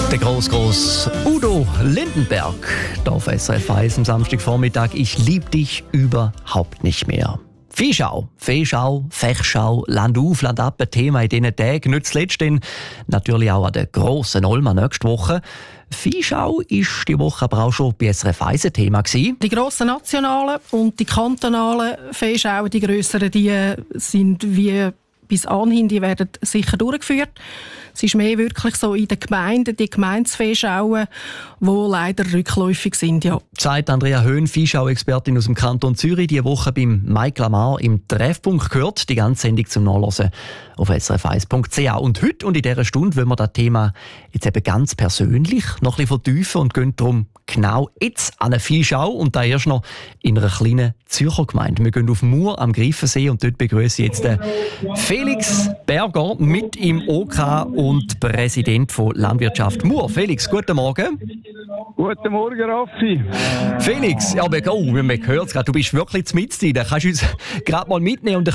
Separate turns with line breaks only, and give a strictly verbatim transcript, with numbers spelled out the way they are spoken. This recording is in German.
Der Groß-Groß Udo Lindenberg, da auf S R F eins am Samstagvormittag. Ich lieb dich überhaupt nicht mehr. Viehschau, Fehlschau, Fechschau, Land auf, Land ab, ein Thema in diesen Tagen. Nicht zuletzt denn natürlich auch an der grossen Olma nächste Woche. Viehschau ist die Woche aber auch schon bei S R F eins ein Thema gewesen.
Die grossen nationalen und die kantonalen Viehschauen, die grösseren, die sind wie bis anhin, die werden sicher durchgeführt. Es ist mehr wirklich so in den Gemeinden, die Gemeindeviehschauen, die leider rückläufig sind. Ja.
Sagt Andrea Höhn, Viehschau-Expertin aus dem Kanton Zürich, diese Woche beim Mike Lamar im Treffpunkt gehört. Die ganze Sendung zum Nachlesen auf s r f eins punkt c h. Und heute und in dieser Stunde wollen wir das Thema jetzt eben ganz persönlich noch ein bisschen vertiefen und gehen darum genau jetzt an eine Viehschau und da erst noch in einer kleinen Zürcher Gemeinde. Wir gehen auf Mur am Greifensee und dort begrüße ich jetzt den Felix Berger mit im O K und Präsident von Landwirtschaft Mur. Felix, guten Morgen.
Guten Morgen, Raffi.
Felix, ja, aber, oh, wir hören es gerade, du bist wirklich mitten drin. Kannst du uns gerade mal mitnehmen und ein